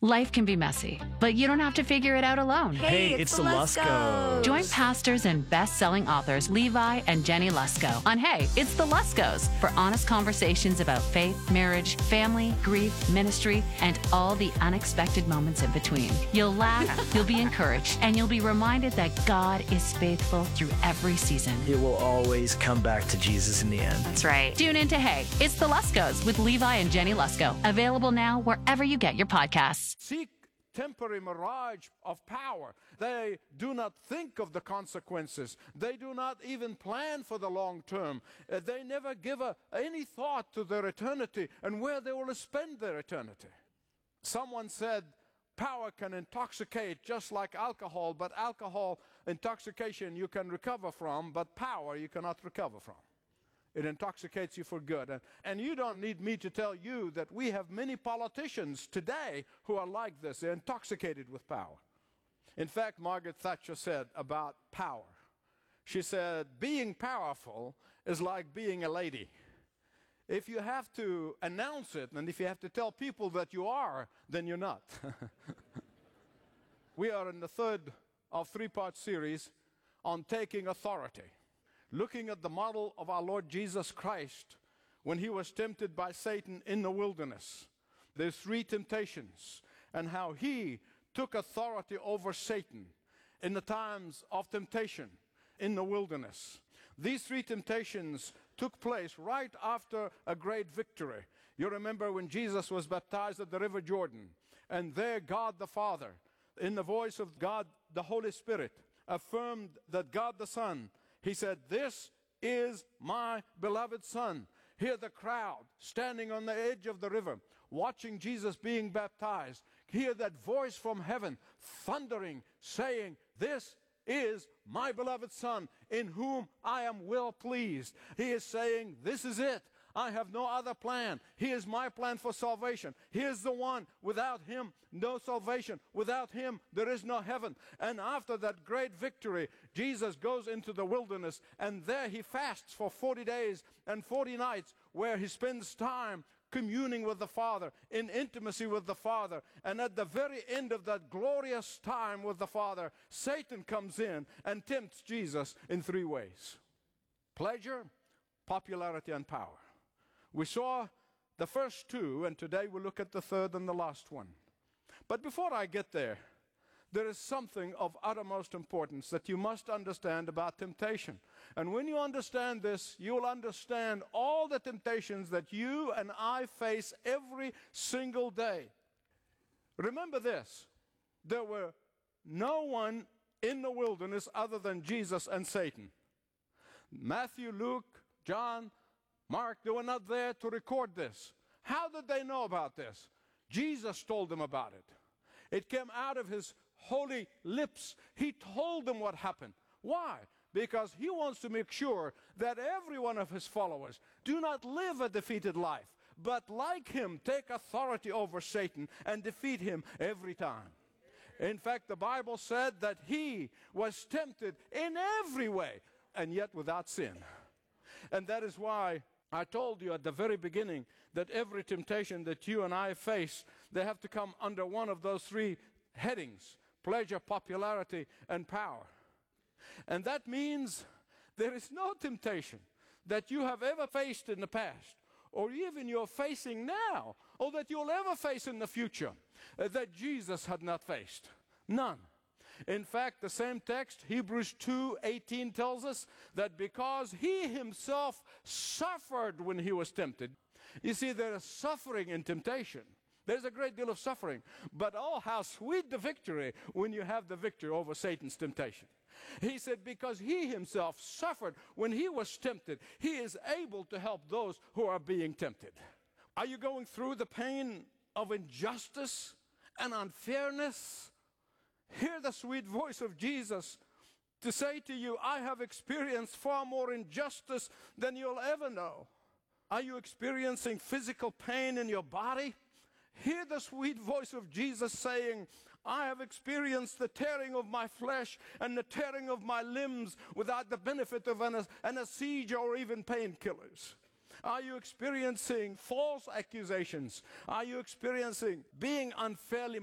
Life can be messy, but you don't have to figure it out alone. Hey, it's the Luskos. Join pastors and best-selling authors Levi and Jenny Lusko on Hey, It's the Luskos for honest conversations about faith, marriage, family, grief, ministry, and all the unexpected moments in between. You'll laugh, you'll be encouraged, and you'll be reminded that God is faithful through every season. It will always come back to Jesus in the end. That's right. Tune in to Hey, It's the Luskos with Levi and Jenny Lusko. Available now wherever you get your podcasts. Seek temporary mirage of power. They do not think of the consequences. They do not even plan for the long term. They never give any thought to their eternity and where they will spend their eternity. Someone said, power can intoxicate just like alcohol, but alcohol intoxication you can recover from, but power you cannot recover from. It intoxicates you for good. And you don't need me to tell you that we have many politicians today who are like this. They're intoxicated with power. In fact, Margaret Thatcher said about power, she said, being powerful is like being a lady. If you have to announce it, and if you have to tell people that you are, then you're not. We are in the third of three-part series on taking authority, looking at the model of our Lord Jesus Christ when he was tempted by Satan in the wilderness. There's three temptations, and how he took authority over Satan in the times of temptation in the wilderness. These three temptations took place right after a great victory. You remember when Jesus was baptized at the River Jordan, and there God the Father, in the voice of God the Holy Spirit, affirmed that God the Son, he said, this is my beloved Son. Hear the crowd standing on the edge of the river, watching Jesus being baptized. Hear that voice from heaven, thundering, saying, this is my beloved Son, in whom I am well pleased. He is saying, this is it. I have no other plan. He is my plan for salvation. He is the one. Without him, no salvation. Without him, there is no heaven. And after that great victory, Jesus goes into the wilderness, and there he fasts for 40 days and 40 nights, where he spends time communing with the Father, in intimacy with the Father. And at the very end of that glorious time with the Father, Satan comes in and tempts Jesus in three ways: pleasure, popularity, and power. We saw the first two, and today we'll look at the third and the last one. But before I get there, there is something of uttermost importance that you must understand about temptation. And when you understand this, you'll understand all the temptations that you and I face every single day. Remember this: there were no one in the wilderness other than Jesus and Satan. Matthew, Luke, John, Mark, they were not there to record this. How did they know about this? Jesus told them about it. It came out of his holy lips. He told them what happened. Why? Because he wants to make sure that every one of his followers do not live a defeated life, but like him, take authority over Satan and defeat him every time. In fact, the Bible said that he was tempted in every way, and yet without sin. And that is why I told you at the very beginning that every temptation that you and I face, they have to come under one of those three headings: pleasure, popularity, and power. And that means there is no temptation that you have ever faced in the past, or even you're facing now, or that you'll ever face in the future, that Jesus had not faced. None. In fact, the same text, Hebrews 2:18, tells us that because he himself suffered when he was tempted. You see, there is suffering in temptation. There's a great deal of suffering. But oh, how sweet the victory when you have the victory over Satan's temptation. He said because he himself suffered when he was tempted, he is able to help those who are being tempted. Are you going through the pain of injustice and unfairness? Hear the sweet voice of Jesus to say to you, I have experienced far more injustice than you'll ever know. Are you experiencing physical pain in your body? Hear the sweet voice of Jesus saying, I have experienced the tearing of my flesh and the tearing of my limbs without the benefit of anesthesia or even painkillers. Are you experiencing false accusations? Are you experiencing being unfairly